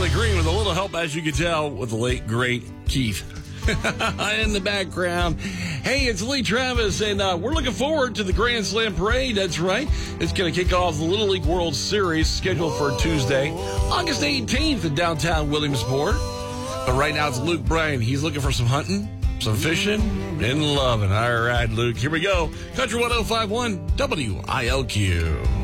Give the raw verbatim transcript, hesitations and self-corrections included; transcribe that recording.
the green with a little help, as you can tell, with the late, great Keith in the background. Hey, it's Lee Travis, and uh, we're looking forward to the Grand Slam Parade. That's right. It's going to kick off the Little League World Series, scheduled for Tuesday, August eighteenth in downtown Williamsport. But right now it's Luke Bryan. He's looking for some hunting, some fishing, and loving. All right, Luke, here we go. Country one oh five point one W I L Q.